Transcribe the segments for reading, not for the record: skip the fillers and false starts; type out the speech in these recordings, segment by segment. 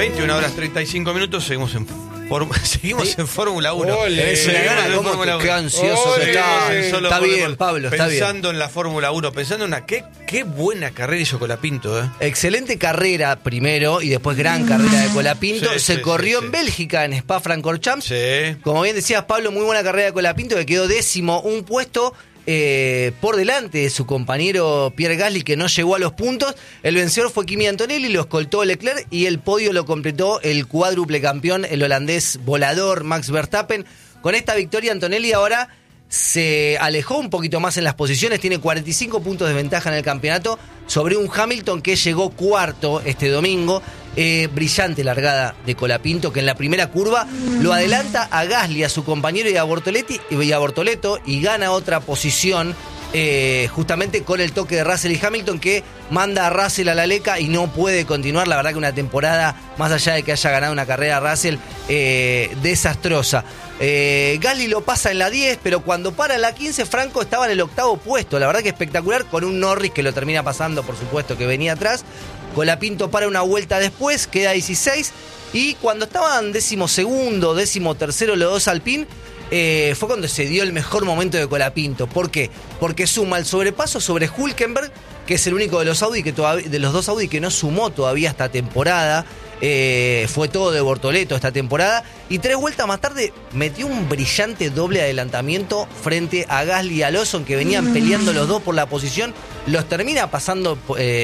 21:35, seguimos en Fórmula 1. Qué ansioso que está. Está bien, Pablo, está bien. Pensando en la Fórmula 1, pensando en qué buena carrera hizo Colapinto. Excelente carrera primero y después gran carrera de Colapinto. Se corrió en Bélgica, en Spa-Francorchamps. Sí. Como bien decías, Pablo, muy buena carrera de Colapinto, que quedó 10º, un puesto por delante de su compañero Pierre Gasly, que no llegó a los puntos. El vencedor fue Kimi Antonelli, lo escoltó Leclerc y el podio lo completó el cuádruple campeón, el holandés volador Max Verstappen. Con esta victoria Antonelli ahora se alejó un poquito más en las posiciones, tiene 45 puntos de ventaja en el campeonato sobre un Hamilton que llegó cuarto este domingo. Brillante largada de Colapinto, que en la primera curva lo adelanta a Gasly, a su compañero y a Bortoleto, y gana otra posición justamente con el toque de Russell y Hamilton, que manda a Russell a la leca y no puede continuar. La verdad que una temporada, más allá de que haya ganado una carrera Russell, desastrosa. Gasly lo pasa en la 10, pero cuando para en la 15, Franco estaba en el 8º puesto. La verdad que espectacular, con un Norris que lo termina pasando, por supuesto, que venía atrás. Colapinto para una vuelta después, queda 16, y cuando estaban 12º, 13º los dos Alpine, fue cuando se dio el mejor momento de Colapinto. ¿Por qué? Porque suma el sobrepaso sobre Hülkenberg, que es el único de los dos Audi que no sumó todavía esta temporada. Fue todo de Bortoleto esta temporada, y 3 vueltas más tarde metió un brillante doble adelantamiento frente a Gasly y a Lawson, que venían peleando los dos por la posición. Los termina pasando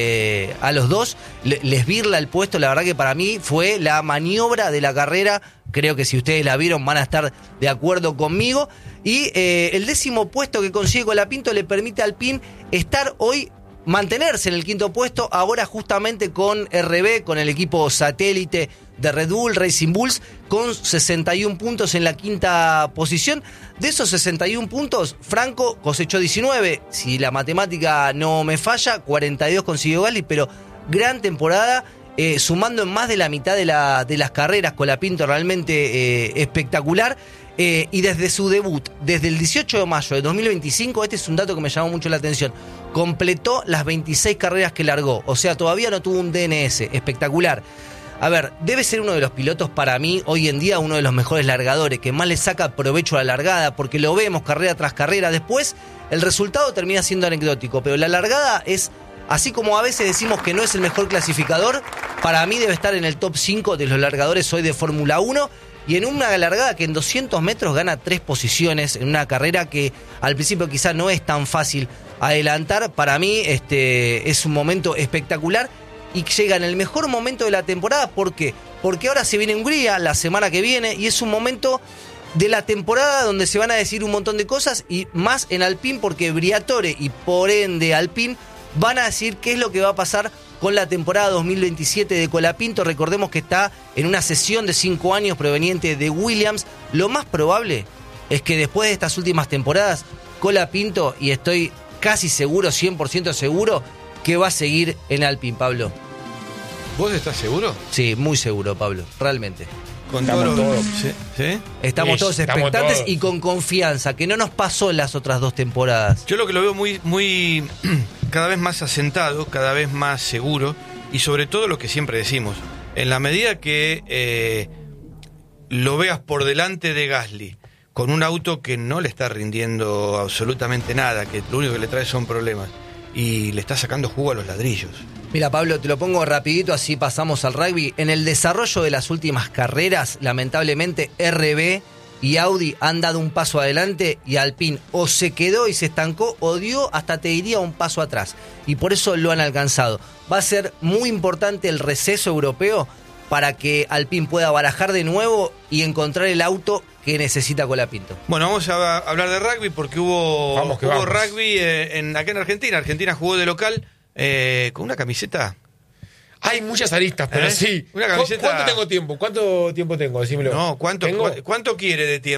a los dos, les birla el puesto. La verdad que para mí fue la maniobra de la carrera. Creo que si ustedes la vieron van a estar de acuerdo conmigo. Y el 10º puesto que consigue Colapinto le permite a Alpine estar hoy, mantenerse en el 5º puesto, ahora justamente con RB, con el equipo satélite de Red Bull Racing Bulls, con 61 puntos en la 5ª posición. De esos 61 puntos, Franco cosechó 19, si la matemática no me falla, 42 consiguió Gasly, pero gran temporada, sumando en más de la mitad de las carreras. Colapinto realmente espectacular. Y desde su debut, desde el 18 de mayo de 2025, este es un dato que me llamó mucho la atención, completó las 26 carreras que largó, o sea, todavía no tuvo un DNS, espectacular. A ver, debe ser uno de los pilotos, para mí, hoy en día, uno de los mejores largadores, que más le saca provecho a la largada, porque lo vemos carrera tras carrera. Después, el resultado termina siendo anecdótico, pero la largada es, así como a veces decimos que no es el mejor clasificador, para mí debe estar en el top 5 de los largadores hoy de Fórmula 1, y en una largada que en 200 metros gana 3 posiciones, en una carrera que al principio quizá no es tan fácil adelantar. Para mí es un momento espectacular y llega en el mejor momento de la temporada. ¿Por qué? Porque ahora se viene Hungría la semana que viene y es un momento de la temporada donde se van a decir un montón de cosas, y más en Alpine, porque Briatore y por ende Alpine van a decir qué es lo que va a pasar con la temporada 2027 de Colapinto. Recordemos que está en una cesión de 5 años proveniente de Williams. Lo más probable es que después de estas últimas temporadas, Colapinto, y estoy casi seguro, 100% seguro, que va a seguir en Alpine, Pablo. ¿Vos estás seguro? Sí, muy seguro, Pablo, realmente. Estamos todos. ¿Sí? Estamos todos expectantes todos. Y con confianza, que no nos pasó en las otras 2 temporadas. Yo lo que lo veo muy cada vez más asentado, cada vez más seguro, y sobre todo lo que siempre decimos, en la medida que lo veas por delante de Gasly, con un auto que no le está rindiendo absolutamente nada, que lo único que le trae son problemas, y le está sacando jugo a los ladrillos. Mira, Pablo, te lo pongo rapidito, así pasamos al rugby. En el desarrollo de las últimas carreras, lamentablemente, RB y Audi han dado un paso adelante, y Alpine o se quedó y se estancó, o dio, hasta te diría, un paso atrás. Y por eso lo han alcanzado. Va a ser muy importante el receso europeo para que Alpine pueda barajar de nuevo y encontrar el auto que necesita Colapinto. Bueno, vamos a hablar de rugby porque hubo rugby acá en Argentina. Argentina jugó de local con una camiseta. Hay muchas aristas, pero sí. Una camiseta. ¿Cuánto tengo tiempo? ¿Cuánto tiempo tengo? Decímelo. No, ¿cuánto quiere de tiempo?